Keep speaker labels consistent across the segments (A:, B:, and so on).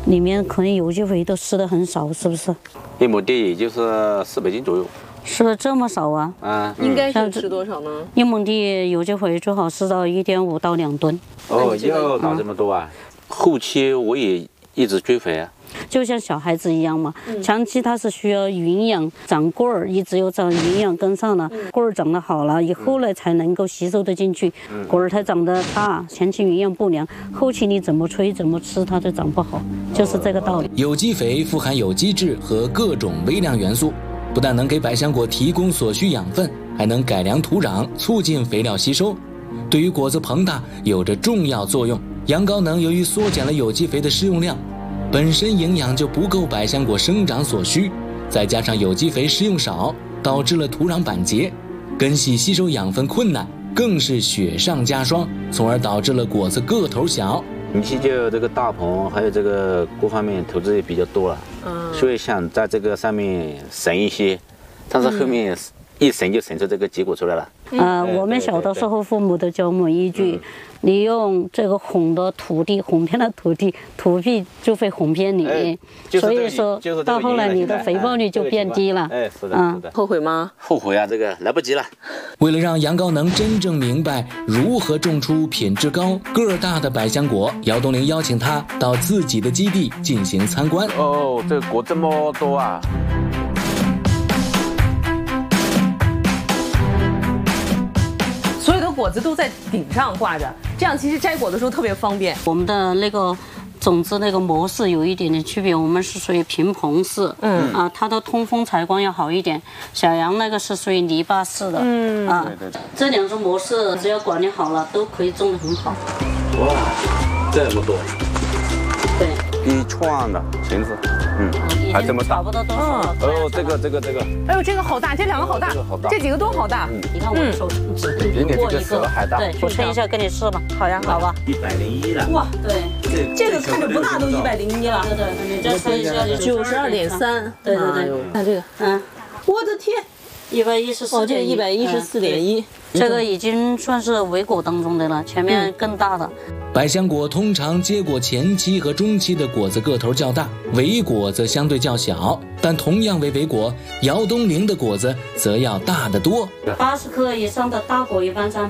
A: 里面可能有机肥都施的很少，是不是
B: ？1亩地也就是400斤左右。
A: 施的这么少啊？
C: 应该是施多少呢
A: ？1亩地有机肥最好施到1.5到2吨。
B: 哦，要搞这么多啊？后期我也一直追肥啊。
A: 就像小孩子一样嘛，长期它是需要营养长棍儿，一直有长营养跟上了，棍儿长得好了以后呢，才能够吸收得进去。棍儿它长得大，前期营养不良，后期你怎么吹怎么吃它都长不好，就是这个道理。
D: 有机肥富含有机质和各种微量元素，不但能给百香果提供所需养分，还能改良土壤，促进肥料吸收，对于果子膨大有着重要作用。羊羔能由于缩减了有机肥的施用量，本身营养就不够百香果生长所需，再加上有机肥施用少，导致了土壤板结，根系吸收养分困难，更是雪上加霜，从而导致了果子个头小。
B: 前期就这个大棚还有这个各方面投资也比较多了，所以想在这个上面省一些，但是后面一省就省出这个结果出来了。
A: 我们小的时候父母都教我们一句，你用这个哄的土地哄遍了土地，土地就会哄遍你。所以说到后来你的肥胖率就变低了。
B: 是的。
C: 后悔吗？
B: 后悔啊，这个来不及了。
D: 为了让羊羔能真正明白如何种出品质高、个儿大的百香果，姚东林邀请他到自己的基地进行参观。
B: 哦，这个果这么多啊！
C: 果子都在顶上挂着，这样其实摘果的时候特别方便。
A: 我们的那个种子那个模式有一点点区别，我们是属于平棚式，它的通风采光要好一点。小杨那个是属于泥巴式的，对。这2种模式只要管理好了，都可以种得很好。
B: 哇，这么多！
A: 对，
B: 一串的裙子，还这么大，
A: 差不多都是。
B: 哦，这个，
C: 哎呦，这个好大，这2个好大，这几个都好大。
A: 你看我的手指头过一个，对，我称一下给你试吧。
C: 好呀，好吧。
B: 101了。
A: 哇，对，
C: 这个看着不大都101了。
A: 对，你再称一下
C: 92.3。对，看这个，我的天，114。哦，这114.1。
A: 这个已经算是尾果当中的了，前面更大的。
D: 百香果通常结果前期和中期的果子个头较大，尾果则相对较小，但同样为尾果，姚东林的果子则要大得多。
A: 80克以上的大果一般占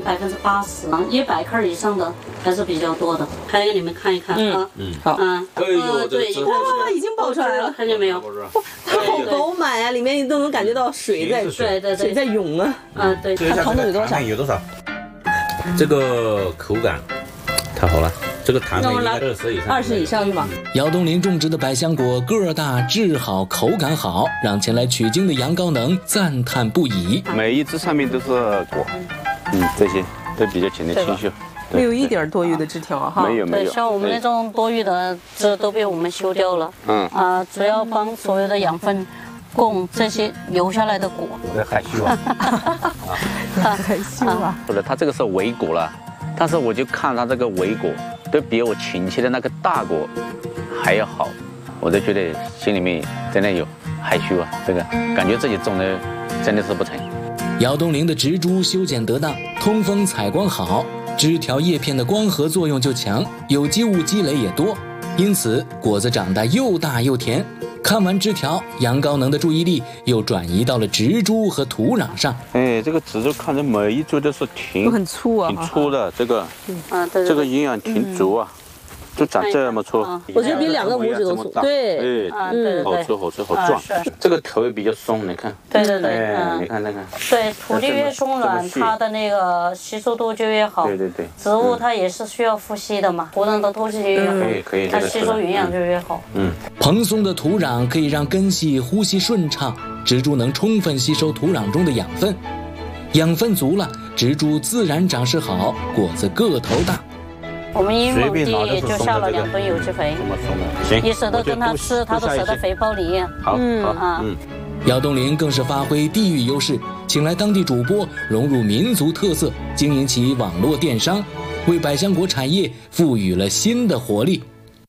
A: 80%，100克以上的还是比较多的。拍给你们看一看啊。
C: 好。
A: 对，
C: 哇，已经爆出来了，
A: 看见没有？
C: 它好饱满呀，里面你都能感觉到水在水在涌啊。对，它糖度有多少？
B: 有多少？这个口感太好了，这个糖分应该20以上。
C: 20以上是吗？
D: 姚东林种植的百香果个儿大、质好、口感好，让前来取经的羊羔能赞叹不已。
B: 每一只上面都是果，这些都比较浅的清秀。
C: 没有一点多余的枝条哈，
B: 没有。
A: 对，像我们那种多余的枝都被我们修掉了。主要帮所有的养分供这些留下来的果。
B: 害羞啊！
C: 害羞啊！
B: 不是，它这个是尾果了，但是我就看它这个尾果都比我前期的那个大果还要好，我就觉得心里面真的有害羞啊！这个感觉自己种的真的是不成。
D: 姚东林的植株修剪得当，通风采光好，枝条叶片的光合作用就强，有机物积累也多，因此果子长得又大又甜。看完枝条，羊羔能的注意力又转移到了植株和土壤上。
B: 这个植株看着每一株都是
C: 都很粗啊，
B: 挺粗的，这个这个营养挺足啊。就长这么粗，
C: 我觉得比2个拇指都粗。对，
B: 好粗好壮。这个头也比较松，你看。
A: 对。
B: 你看那个。
A: 对，土地越松软，它的那个吸收度就越好。
B: 对。
A: 植物它也是需要呼吸的嘛，土壤的透气越好，
B: 可以，
A: 它吸收营养就越好。
D: 蓬松的土壤可以让根系呼吸顺畅，植株能充分吸收土壤中的养分，养分足了，植株自然长势好，果子个头大。
A: 我们1亩地就下了2吨有机肥，你舍得跟他吃，他都舍得肥包你。
B: 好，
D: 姚东林更是发挥地域优势，请来当地主播，融入民族特色，经营起网络电商，为百香果产业赋予了新的活力。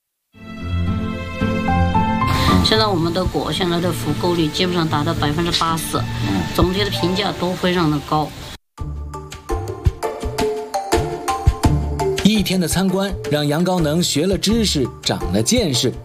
A: 现在我们的果现在的复购率基本上达到80%，总体的评价都非常的高。
D: 一天的参观让羊羔能学了知识，长了见识，